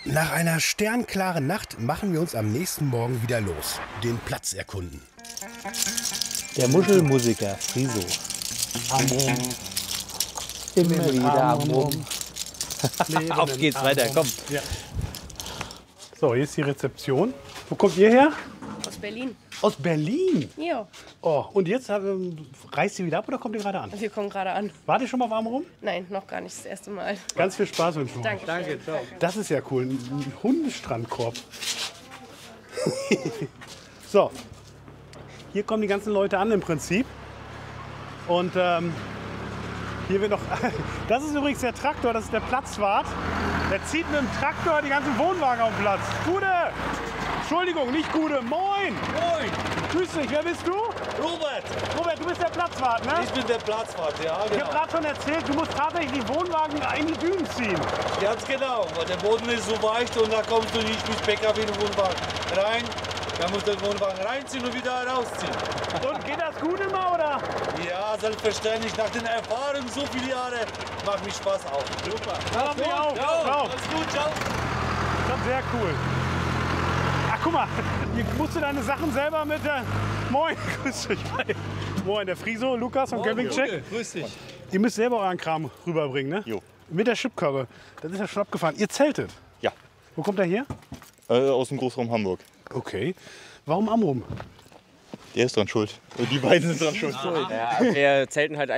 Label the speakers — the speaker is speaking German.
Speaker 1: Nach einer sternklaren Nacht machen wir uns am nächsten Morgen wieder los. Den Platz erkunden.
Speaker 2: Der Muschelmusiker Friso. Amrum. Immer wieder Amrum. Auf geht's weiter, komm.
Speaker 3: Ja. So, hier ist die Rezeption. Wo kommt ihr her?
Speaker 4: Aus Berlin.
Speaker 3: Aus Berlin?
Speaker 4: Ja,
Speaker 3: Oh, und jetzt reist ihr wieder ab oder kommt ihr gerade an?
Speaker 4: wir kommen gerade an.
Speaker 3: Wart ihr schon mal auf Amrum?
Speaker 4: Nein, noch gar nicht, das erste Mal.
Speaker 3: Ganz viel Spaß wünschen wir euch.
Speaker 4: Danke.
Speaker 2: ciao.
Speaker 3: Das ist ja cool, ein Hundestrandkorb. So, hier kommen die ganzen Leute an im Prinzip. Und hier wird noch. Das ist übrigens der Traktor, das ist der Platzwart. Der zieht mit dem Traktor die ganzen Wohnwagen auf den Platz. Gude! Entschuldigung, nicht Gude, moin!
Speaker 5: Moin,
Speaker 3: Grüß dich, wer bist du?
Speaker 5: Robert.
Speaker 3: Robert, du bist der Platzwart, ne?
Speaker 5: Ich bin der Platzwart, ja,
Speaker 3: Ich habe
Speaker 5: genau.
Speaker 3: gerade schon erzählt, du musst tatsächlich die Wohnwagen in die Dünen ziehen.
Speaker 5: Ganz genau, weil der Boden ist so weich und da kommst du nicht mit PKW in den Wohnwagen rein. Da musst du den Wohnwagen reinziehen und wieder rausziehen.
Speaker 3: Und geht das gut immer, oder?
Speaker 5: Ja, selbstverständlich. Nach den Erfahrungen so viele Jahre macht mich Spaß auch. Super.
Speaker 3: Pass auf mich auf.
Speaker 5: Ciao.
Speaker 3: Ciao.
Speaker 5: Alles gut, ciao.
Speaker 3: Das ist sehr cool. Ach, guck mal, hier musst du deine Sachen selber mit der... Moin, grüß dich. Moin, der Friso, Lukas vom Campingcheck.
Speaker 5: Grüß dich.
Speaker 3: Ihr müsst selber euren Kram rüberbringen, ne?
Speaker 6: Jo.
Speaker 3: Mit der Schubkarre. Das ist ja schon abgefahren. Ihr zeltet?
Speaker 6: Ja,
Speaker 3: Wo kommt er her?
Speaker 6: aus dem Großraum Hamburg.
Speaker 3: Okay. Warum Amrum?
Speaker 6: Der ist dran schuld. Die beiden sind dran schuld.
Speaker 2: Ja, wir zelten halt